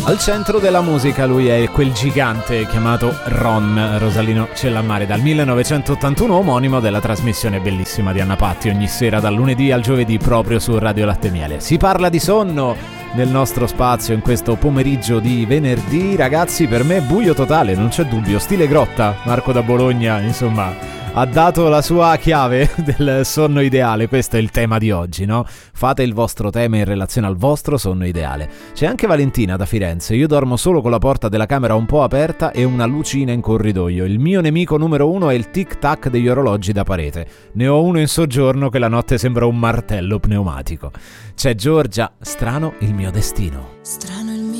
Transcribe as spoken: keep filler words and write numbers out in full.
Al centro della musica lui è quel gigante chiamato Ron. Rosalino Cellammare, dal millenovecentottantuno, omonimo della trasmissione bellissima di Anna Patti, ogni sera dal lunedì al giovedì proprio su Radio Latte Miele. Si parla di sonno nel nostro spazio in questo pomeriggio di venerdì. Ragazzi, per me buio totale, non c'è dubbio, stile Grotta, Marco da Bologna, insomma, ha dato la sua chiave del sonno ideale. Questo è il tema di oggi, no? Fate il vostro tema in relazione al vostro sonno ideale. C'è anche Valentina da Firenze. Io dormo solo con la porta della camera un po' aperta e una lucina in corridoio. Il mio nemico numero uno è il tic-tac degli orologi da parete. Ne ho uno in soggiorno che la notte sembra un martello pneumatico. C'è Giorgia. Strano il mio destino. Strano il